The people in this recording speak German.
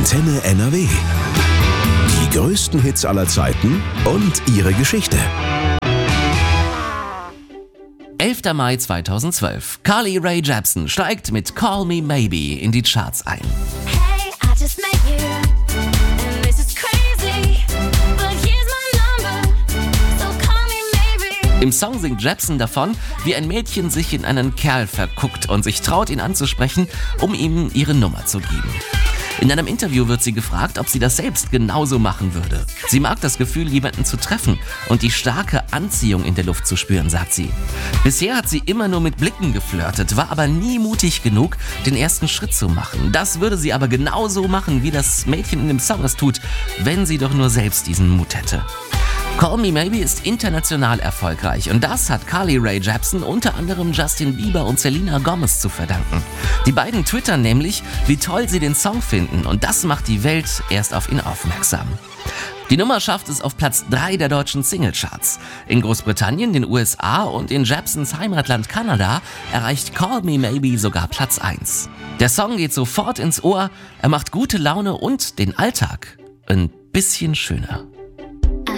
Antenne NRW. Die größten Hits aller Zeiten und ihre Geschichte. 11. Mai 2012. Carly Rae Jepsen steigt mit Call Me Maybe in die Charts ein. Hey, I just met you, and this is crazy, but here's my number, so call me maybe. Im Song singt Jepsen davon, wie ein Mädchen sich in einen Kerl verguckt und sich traut, ihn anzusprechen, um ihm ihre Nummer zu geben. In einem Interview wird sie gefragt, ob sie das selbst genauso machen würde. Sie mag das Gefühl, jemanden zu treffen und die starke Anziehung in der Luft zu spüren, sagt sie. Bisher hat sie immer nur mit Blicken geflirtet, war aber nie mutig genug, den ersten Schritt zu machen. Das würde sie aber genauso machen, wie das Mädchen in dem Song es tut, wenn sie doch nur selbst diesen Mut hätte. Call Me Maybe ist international erfolgreich und das hat Carly Rae Jepsen unter anderem Justin Bieber und Selena Gomez zu verdanken. Die beiden twittern nämlich, wie toll sie den Song finden und das macht die Welt erst auf ihn aufmerksam. Die Nummer schafft es auf Platz 3 der deutschen Singlecharts. In Großbritannien, den USA und in Jepsens Heimatland Kanada erreicht Call Me Maybe sogar Platz 1. Der Song geht sofort ins Ohr, er macht gute Laune und den Alltag ein bisschen schöner.